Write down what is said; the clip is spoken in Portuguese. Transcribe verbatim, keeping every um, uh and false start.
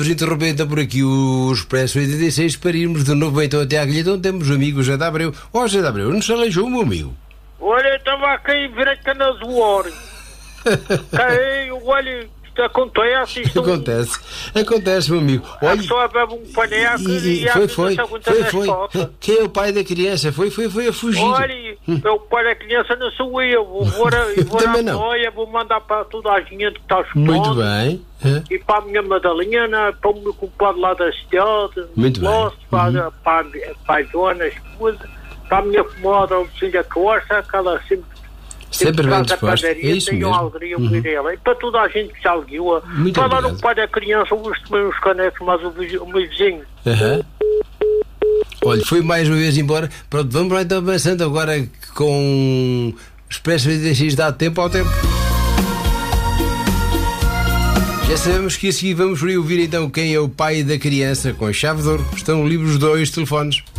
Interromper então por aqui o Expresso oitenta e seis para irmos de novo então até à Guilha, onde temos o amigo José de Abreu. Ó, José de Abreu, não se aleijou, meu amigo? Olha, eu estava aqui em direita na Zoar. Caiu, olha, isto acontece. Isto Acontece, acontece, meu amigo. A pessoa bebe um paneco e, e, e foi, foi, foi, foi. foi. Quem é o pai da criança? Foi, foi, foi a fugir. Olha, hum. o pai da criança não sou eu. Vou, vou, vou Também à não. boia, vou mandar para toda a gente que está escutando. Muito bem. E para a minha Madalena, para o meu compadre lá da cidade. Muito Nosso, bem. Para, Uhum. para, para a dona, a esposa, para a minha comoda, o vizinho da Costa, que ela sempre. Sempre bem disposta. É isso mesmo. Alegria uhum. E para toda a gente que já ligou. Para lá no pai da criança, hoje tomei uns canecos, mas o, vizinho, o meu vizinho. Uhum. Olha, foi mais uma vez embora. Pronto, vamos lá então avançando agora com Expresso oitenta e seis, dá tempo ao tempo. Já sabemos que a seguir vamos ouvir então quem é o pai da criança com a chave de ouro. Estão livres dois telefones.